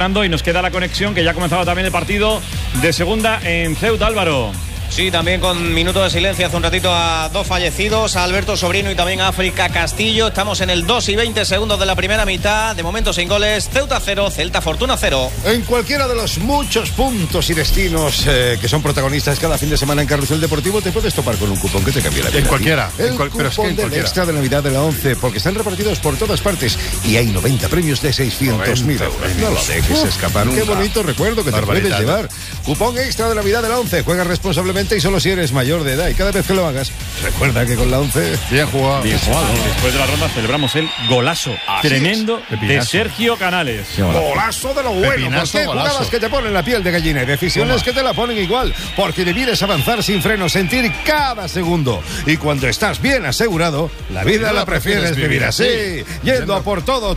Y nos queda la conexión, que ya ha comenzado también el partido de segunda en Ceuta, Álvaro. Sí, también con minuto de silencio hace un ratito a dos fallecidos, a Alberto Sobrino y también a África Castillo. Estamos en el 2 y 20 segundos de la primera mitad. De momento sin goles. Ceuta 0, Celta Fortuna 0. En cualquiera de los muchos puntos y destinos que son protagonistas cada fin de semana en Carrusel Deportivo, te puedes topar con un cupón que te cambia la vida. En cualquiera. Pero es que en cualquiera. Extra de Navidad de la 11, porque están repartidos por todas partes y hay 90 premios de 600.000 euros. No lo dejes escapar nunca. Qué bonito recuerdo que te puedes llevar. Cupón extra de Navidad de la 11. Juega responsablemente y solo si eres mayor de edad. Y cada vez que lo hagas, recuerda que con la 11... Bien jugado. Bien jugado. Después de la ronda celebramos el golazo tremendo de Sergio Canales. Golazo de lo bueno. Porque jugadas que te ponen la piel de gallina y decisiones que te la ponen igual. Porque debes avanzar sin freno, sentir cada segundo. Y cuando estás bien asegurado, la vida la prefieres vivir así. Yendo a por todo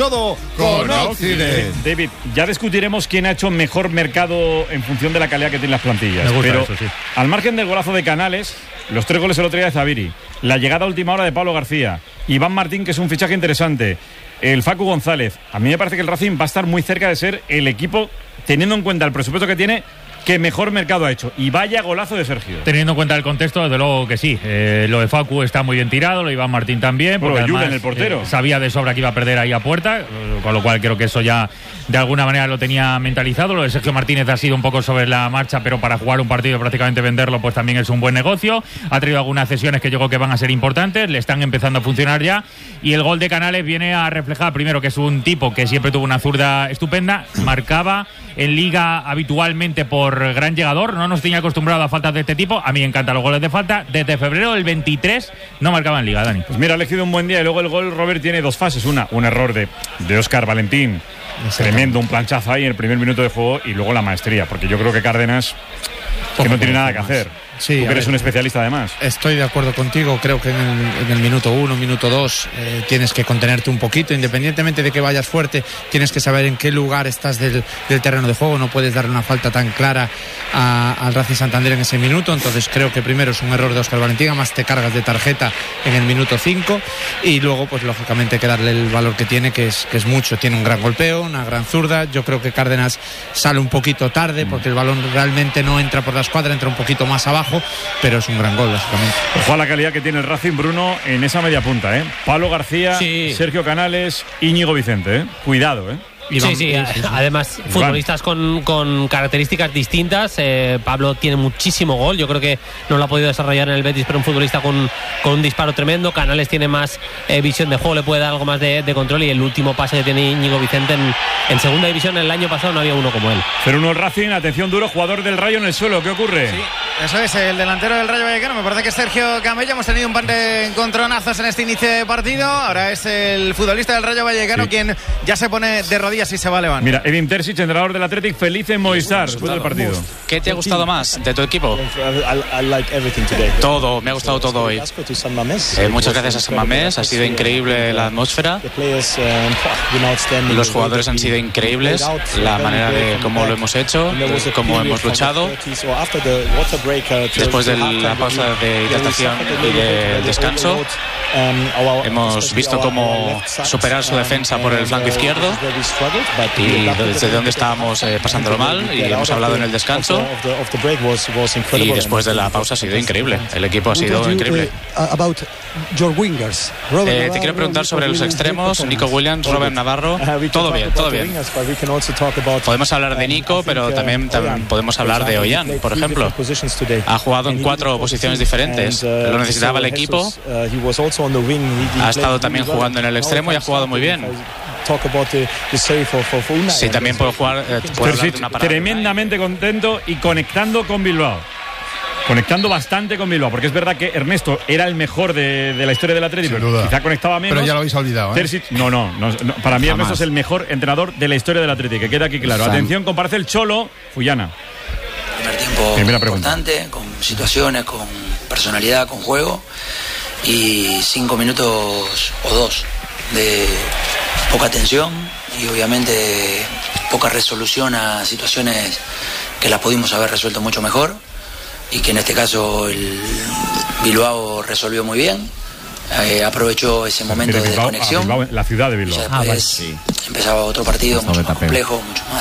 con Occident. David, ya discutiremos quién ha hecho mejor mercado en función de la calidad que tienen las plantillas. Me gusta pero eso, sí. Al margen del golazo de Canales, los 3 goles el otro día de Zaviri, la llegada a última hora de Pablo García, Iván Martín, que es un fichaje interesante, el Facu González, a mí me parece que el Racing va a estar muy cerca de ser el equipo, teniendo en cuenta el presupuesto que tiene, que mejor mercado ha hecho. Y vaya golazo de Sergio. Teniendo en cuenta el contexto, desde luego que sí. Lo de Facu está muy bien tirado, lo de Iván Martín también. Porque bueno, además, en el portero. Sabía de sobra que iba a perder ahí a puerta, con lo cual creo que eso ya de alguna manera lo tenía mentalizado. Lo de Sergio Martínez ha sido un poco sobre la marcha, pero para jugar un partido y prácticamente venderlo, pues también es un buen negocio. Ha traído algunas cesiones que yo creo que van a ser importantes, le están empezando a funcionar ya. Y el gol de Canales viene a reflejar, primero, que es un tipo que siempre tuvo una zurda estupenda, marcaba en Liga habitualmente por gran llegador, no nos tenía acostumbrado a faltas de este tipo. A mí me encantan los goles de falta. Desde febrero del 23 no marcaba en Liga, Dani. Pues mira, ha elegido un buen día y luego el gol, Robert, tiene dos fases. Una, un error de Óscar Valentín, tremendo, un planchazo ahí en el primer minuto de juego, y luego la maestría, porque yo creo que Cárdenas que no tiene nada que hacer. Sí, tú que eres un especialista además. Estoy de acuerdo contigo, creo que en el minuto 1, minuto 2 tienes que contenerte un poquito, independientemente de que vayas fuerte, tienes que saber en qué lugar estás del terreno de juego, no puedes darle una falta tan clara al Racing Santander en ese minuto. Entonces creo que primero es un error de Óscar Valentín, además te cargas de tarjeta en el minuto 5, y luego pues lógicamente hay que darle el valor que tiene, que es mucho. Tiene un gran golpeo, una gran zurda. Yo creo que Cárdenas sale un poquito tarde porque el balón realmente no entra por la escuadra, entra un poquito más abajo, pero es un gran gol, básicamente. Ojo a la calidad que tiene el Racing, Bruno, en esa media punta, ¿eh? Pablo García, sí. Sergio Canales, Íñigo Vicente, ¿eh? Cuidado, ¿eh? Sí. Además, futbolistas con características distintas. Pablo tiene muchísimo gol. Yo creo que no lo ha podido desarrollar en el Betis, pero un futbolista con un disparo tremendo. Canales tiene más visión de juego, le puede dar algo más de control. Y el último pase que tiene Íñigo Vicente en segunda división el año pasado no había uno como él. 0-1 el Racing, atención, Duro, jugador del Rayo en el suelo. ¿Qué ocurre? Sí, eso es, el delantero del Rayo Vallecano. Me parece que es Sergio Camello. Hemos tenido un par de encontronazos en este inicio de partido. Ahora es el futbolista del Rayo Vallecano quien ya se pone de rodillas y se va a levantar. Mira, Edin Terzic, entrenador del Athletic, feliz en Movistar después del partido. ¿Qué te ha gustado más de tu equipo? Todo, me ha gustado todo hoy. Muchas gracias a San Mamés, ha sido increíble la atmósfera. Los jugadores han sido increíbles, la manera de cómo lo hemos hecho, cómo hemos luchado. Después de la pausa de hidratación y de descanso, hemos visto cómo superar su defensa por el flanco izquierdo y desde donde estábamos pasándolo mal, y hemos hablado en el descanso, y después de la pausa ha sido increíble, el equipo ha sido increíble. Te quiero preguntar sobre los extremos, Nico Williams, Robert Navarro. Todo bien. Podemos hablar de Nico, pero también podemos hablar de Ollán, por ejemplo. Ha jugado en 4 posiciones diferentes, lo necesitaba el equipo. Ha estado también jugando en el extremo y ha jugado muy bien. Sí, también puedo jugar. Tremendamente contento y conectando con Bilbao. Conectando bastante con Bilbao, porque es verdad que Ernesto era el mejor de la historia del Atlético. Quizá conectaba menos. Pero ya lo habéis olvidado, ¿eh? Terzic, no, para mí Ernesto es el mejor entrenador de la historia del Atlético, que queda aquí claro. Atención, comparece el Cholo Fullana. Primer tiempo importante, con situaciones, con personalidad, con juego, y 5 minutos o 2 de poca tensión y obviamente poca resolución a situaciones que las pudimos haber resuelto mucho mejor, y que en este caso el Bilbao resolvió muy bien. aprovechó ese momento de desconexión. La ciudad de Bilbao. Empezaba otro partido mucho más complejo, mucho